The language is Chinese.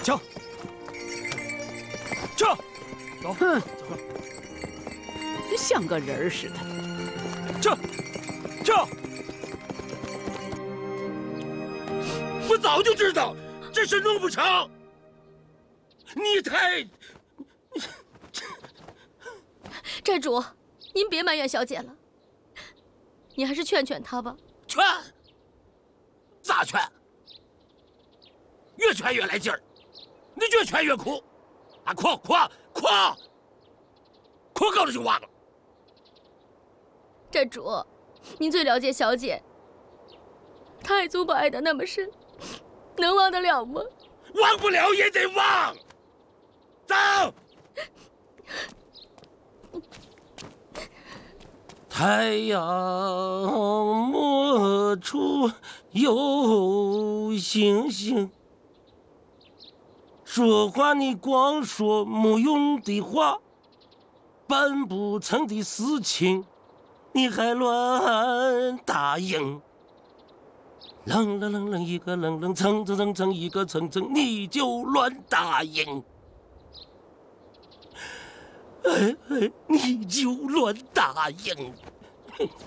枪，撤，走， 哼， 走， 像个人儿似的。 撤，撤！我早就知道这事弄不成，你太…… 寨主，您别埋怨小姐了，你还是劝劝她吧。 劝？咋劝？越劝越来劲儿，你越劝越哭，啊，哭够了就完了。 寨主，您最了解小姐，她爱宗宝爱得那么深，能忘得了吗？ 忘不了也得忘。走。太阳没处有星星，说话你光说没用的话，办不成的事情你还乱答应。愣愣愣愣一个愣愣，蹭蹭蹭蹭一个蹭蹭，你就乱答应。你就乱答应。